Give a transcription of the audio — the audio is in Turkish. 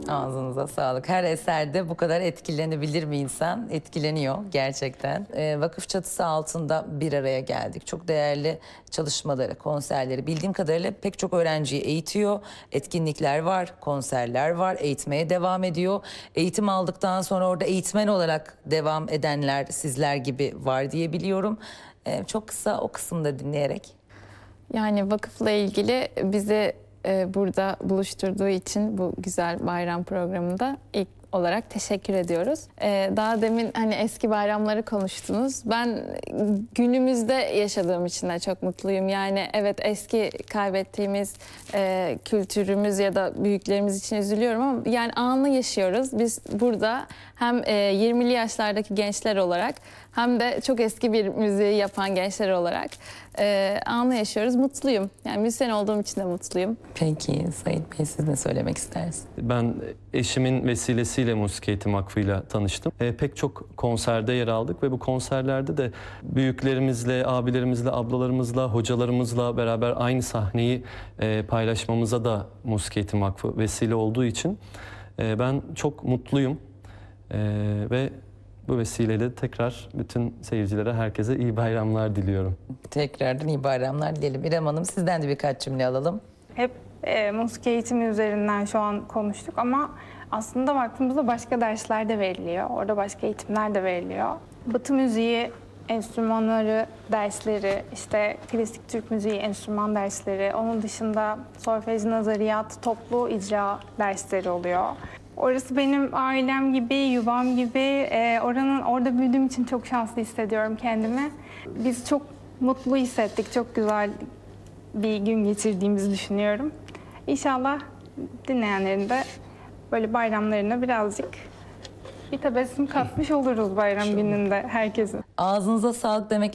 Ağzınıza sağlık. Her eserde bu kadar etkilenebilir mi insan? Etkileniyor gerçekten. Vakıf çatısı altında bir araya geldik. Çok değerli çalışmaları, konserleri, bildiğim kadarıyla pek çok öğrenciyi eğitiyor. Etkinlikler var, konserler var, eğitmeye devam ediyor. Eğitim aldıktan sonra orada eğitmen olarak devam edenler sizler gibi var diye biliyorum. Çok kısa o kısımda dinleyerek. Yani vakıfla ilgili bizi burada buluşturduğu için bu güzel bayram programında ilk olarak teşekkür ediyoruz. Daha demin hani eski bayramları konuştunuz. Ben günümüzde yaşadığım için de çok mutluyum. Yani evet, eski kaybettiğimiz kültürümüz ya da büyüklerimiz için üzülüyorum ama yani anı yaşıyoruz. Biz burada hem 20'li yaşlardaki gençler olarak hem de çok eski bir müziği yapan gençler olarak anı yaşıyoruz. Mutluyum. Yani müzisyen olduğum için de mutluyum. Peki Sait Bey, siz ne söylemek istersiniz? Ben eşimin vesilesiyle Musiki Eğitim Vakfı'yla tanıştım. Pek çok konserde yer aldık ve bu konserlerde de büyüklerimizle, abilerimizle, ablalarımızla, hocalarımızla beraber aynı sahneyi paylaşmamıza da Musiki Eğitim Vakfı vesile olduğu için ben çok mutluyum ve bu vesileyle tekrar bütün seyircilere, herkese iyi bayramlar diliyorum. Tekrardan iyi bayramlar dileyelim. İrem Hanım, sizden de birkaç cümle alalım. Hep musiki eğitimi üzerinden şu an konuştuk ama aslında baktığımızda başka dersler de veriliyor. Orada başka eğitimler de veriliyor. Batı müziği enstrümanları dersleri, işte klasik Türk müziği enstrüman dersleri, onun dışında solfej, nazariyat, toplu icra dersleri oluyor. Orası benim ailem gibi, yuvam gibi. Orada büyüdüğüm için çok şanslı hissediyorum kendimi. Biz çok mutlu hissettik, çok güzel bir gün geçirdiğimizi düşünüyorum. İnşallah dinleyenlerin de böyle bayramlarına birazcık bir tebessüm katmış oluruz bayram gününde herkesin. Ağzınıza sağlık demek